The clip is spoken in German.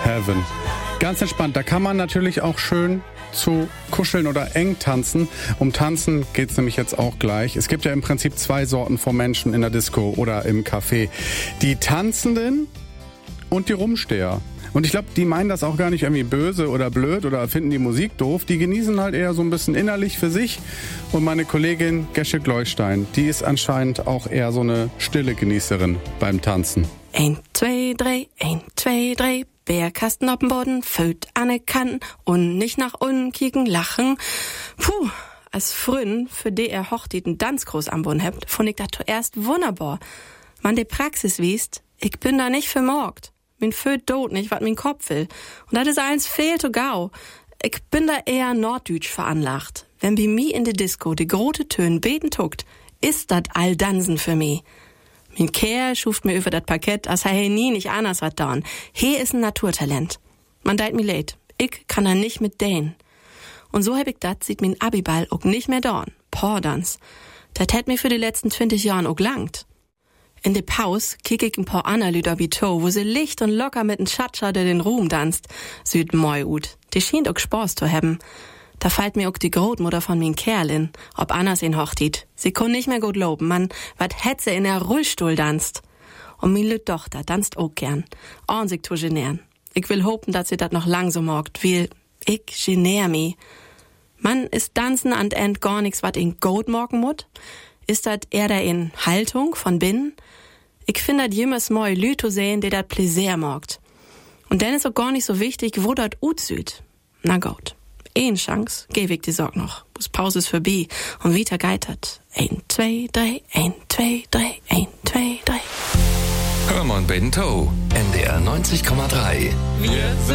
Heaven. Ganz entspannt. Da kann man natürlich auch schön zu kuscheln oder eng tanzen. Um Tanzen geht's nämlich jetzt auch gleich. Es gibt ja im Prinzip 2 Sorten von Menschen in der Disco oder im Café. Die Tanzenden und die Rumsteher. Und ich glaube, die meinen das auch gar nicht irgendwie böse oder blöd oder finden die Musik doof. Die genießen halt eher so ein bisschen innerlich für sich. Und meine Kollegin Gesche Gleustein, die ist anscheinend auch eher so eine stille Genießerin beim Tanzen. 1, 2, 3, 1, 2, 3. Bärkasten auf dem Boden, Föt an den Kanten und nicht nach unten kicken, lachen. Puh, als Frühen, für die hochtieten Tanzkurs am Boden habt, fand ich das zuerst wunderbar. Man die Praxis wiest, ich bin da nicht vermorgt. Min Föt tot nicht, wat min Kopf will. Und das ist eins fehl to gau. Ich bin da eher norddeutsch veranlagt. Wenn bei mi in de Disco die grote Töne beten tuckt, ist dat all Dansen für mi. Min Kerl schuft mir über dat Parkett, als er nie nicht anders wat dorn. He is ein Naturtalent. Man deit mi leid. Ich kann da nicht mit dänen. Und so hab ich dat, sieht min Abiball auch nicht mehr dorn. Pordans. Dat hätt mir für die letzten 20 Jahren auch langt. In de Pause kick ich ein paar Anna-Lüder wie To, wo sie licht und locker mit n Tschatscha, der den Ruhm tanzt. Süd moi ut. Die schien auch Spaß zu haben. Da fällt mir auch die Großmutter von min Kerlin, ob Annas ihn hochtiet. Sie kon nicht mehr gut loben, man, wat hätt sie in der Rollstuhl tanzt. Und min lüt Tochter tanzt auch gern. Und sich zu genären. Ich will hopen, dass sie dat noch lang so morgt, weil ich genär mi. Man, ist tanzen an end gar nix, wat in gut morgen mut? Ist dat eher da in Haltung von binnen? Ich find dat jemals moi Lü zu sehen, die dat Pläsier morgt. Und dann ist auch gar nicht so wichtig, wo dat ut süd. Na gut. Eine Chance, geh ich die Sorg noch. Bis Pause ist vorbei und wieder geitert. 1, 2, 3, 1, 2, 3, 1, 2, 3. Hermann Bento, NDR 90,3. Wir